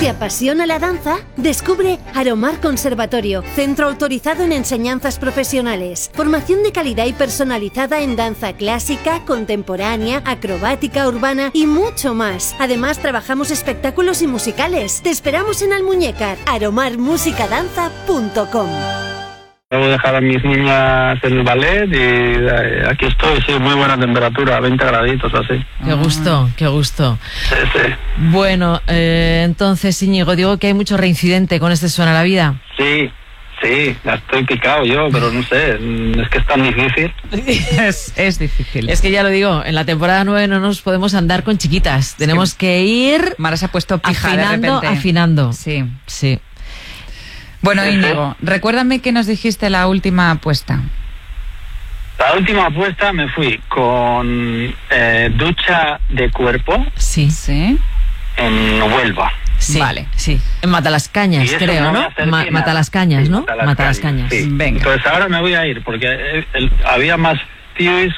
¿Te apasiona la danza? Descubre Aromar Conservatorio, centro autorizado en enseñanzas profesionales. Formación de calidad y personalizada en danza clásica, contemporánea, acrobática, urbana y mucho más. Además, trabajamos espectáculos y musicales. Te esperamos en Almuñécar. aromarmusicadanza.com. Voy a dejar a mis niñas en el ballet y aquí estoy, sí, muy buena temperatura, 20 graditos así. Qué gusto, qué gusto. Sí, sí. Bueno, entonces, Íñigo, digo que hay mucho reincidente con este Suena la Vida. Sí, ya estoy picado yo, pero no sé, es que es tan difícil. Es difícil. Es que ya lo digo, en la temporada 9 no nos podemos andar con chiquitas. Tenemos que ir Mara se ha puesto pija de repente. afinando. Sí. Sí. Bueno, Íñigo, recuérdame que nos dijiste la última apuesta. La última apuesta me fui con ducha de cuerpo Sí. Sí. en Huelva. Sí, Vale. sí. En Matalascañas, Y eso creo, no me ¿no? acerqué nada. Matalascañas, Sí, ¿no? Matalascañas. sí. Venga. Entonces ahora me voy a ir porque había más pius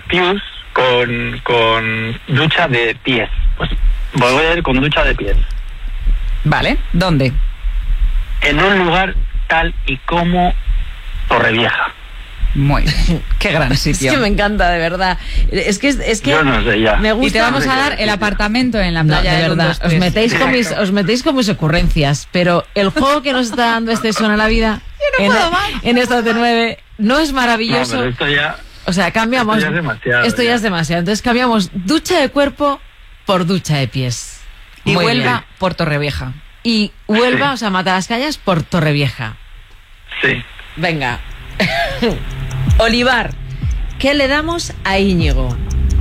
con ducha de pies. Pues voy a ir con ducha de pies. Vale, ¿dónde? En un lugar tal y como Torrevieja. Muy bien. Qué gran Es sitio. que me encanta, de verdad. Es que Yo no sé ya. me gusta. Y te vamos a dar el apartamento en la No, playa de del verdad, 1, 2, 3. os metéis con mis ocurrencias, pero el juego que nos está dando este Suena la Vida en esta de 9 no es No, maravilloso. pero esto ya... O sea, cambiamos. Esto ya es demasiado, Esto ya ya. es demasiado. Entonces cambiamos ducha de cuerpo por ducha de pies. Y Muy Huelva bien. por Torrevieja. Y Huelva, Sí. o sea, Matalascañas por Torrevieja. Sí. Venga. Olivar, ¿qué le damos a Íñigo?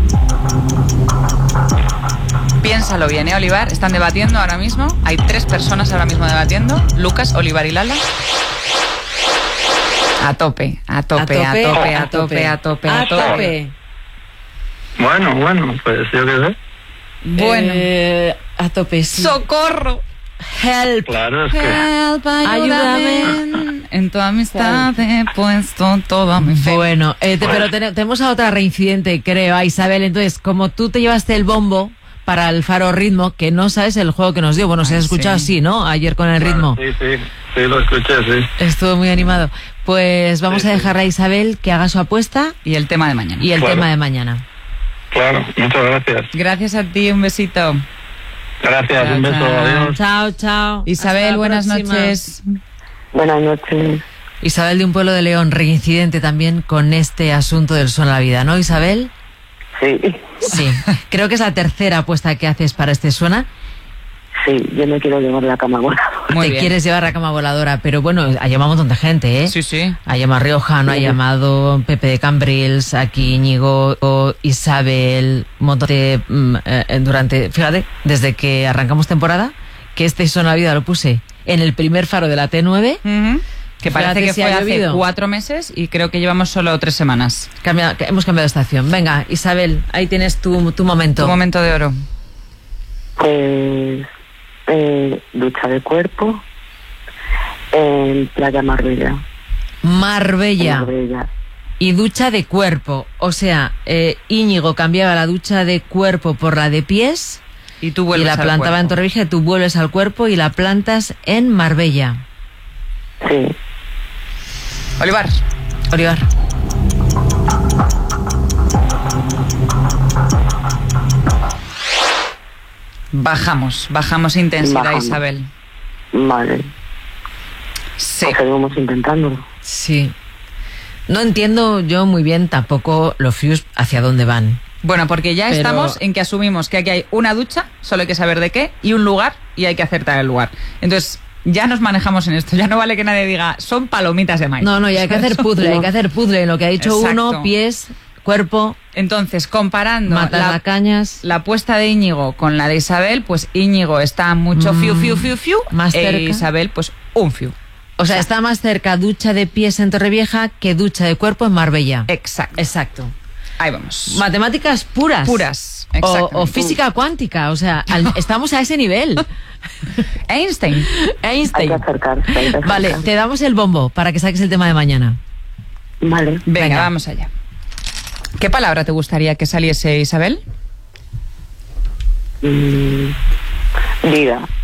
Piénsalo bien, Olivar. Están debatiendo ahora mismo. Hay 3 personas ahora mismo debatiendo. Lucas, Olivar y Lala. A tope, a tope, a tope, a tope, a tope, a tope. Bueno, pues yo qué sé. Bueno. A tope, sí. ¡Socorro! Help. Claro, es que... Help, Ayúdame. En tu amistad he puesto toda mi fe. Bueno, pero tenemos a otra reincidente, creo, a Isabel. Entonces, como tú te llevaste el bombo para el Faro Ritmo, que no sabes el juego que nos dio. Bueno, si has escuchado, sí, ¿no? Ayer con el ritmo. Sí, lo escuché, sí. Estuvo muy animado. Pues vamos a dejar a Isabel que haga su apuesta Y el tema de mañana. y el Claro. tema de mañana. Claro, muchas gracias. Gracias a ti, un besito. Gracias, Chao, un beso, chao. adiós. Chao, chao. Isabel, Hasta la buenas próxima. noches. Buenas noches. Isabel de un pueblo de León, reincidente también con este asunto del Suena la Vida, ¿no, Isabel? Sí, Sí. Creo que es la tercera apuesta que haces para este Suena. sí, yo me quiero llevar la cama voladora. Muy Te bien. quieres llevar a cama voladora, pero bueno, ha llamado un montón de gente, ¿eh? Sí, sí. Ha llamado Riojano, ha llamado Pepe de Cambrils, aquí Íñigo, Isabel, un montón de, durante, fíjate, desde que arrancamos temporada, que este Suena la Vida lo puse en el primer faro de la T9. Ujú. Que parece Fíjate que si fue ha hace llovido. 4 meses y creo que llevamos solo 3 semanas. Hemos cambiado de estación. Venga, Isabel, ahí tienes tu momento. Tu momento de oro. Pues ducha de cuerpo en Playa Marbella. Marbella. Marbella. Y ducha de cuerpo. O sea, Íñigo cambiaba la ducha de cuerpo por la de pies Y tú y vuelves la al plantaba en cuerpo. Torrevieja, tú vuelves al cuerpo y la plantas en Marbella. Sí. Olivar. Olivar. Bajamos intensidad, Bajamos. Isabel. Vale. Sí. Pues seguimos intentándolo. Sí. No entiendo yo muy bien tampoco los FIUs hacia dónde van. Bueno, porque ya Pero- estamos en que asumimos que aquí hay una ducha, solo hay que saber de qué, y un lugar, y hay que acertar el lugar. Entonces, ya nos manejamos en esto. Ya no vale que nadie diga, son palomitas de maíz. No, ya hay que hacer puzzle, hay que hacer puzzle. Lo que ha dicho Exacto. uno, pies, cuerpo, Entonces, comparando Matalascañas. la apuesta de Íñigo con la de Isabel, pues Íñigo está mucho fiu, más e cerca. Isabel, pues un fiu. O sea, está más cerca ducha de pies en Torrevieja que ducha de cuerpo en Marbella. Exacto. Exacto. Ahí vamos. Matemáticas puras. Puras. O Exactamente. física cuántica. O sea, estamos a ese nivel. Einstein. Hay Einstein. que acercarse. hay que Vale, acercarse. te damos el bombo para que saques el tema de mañana. Vale. Venga, Venga. vamos allá. ¿Qué palabra te gustaría que saliese, Isabel? Vida.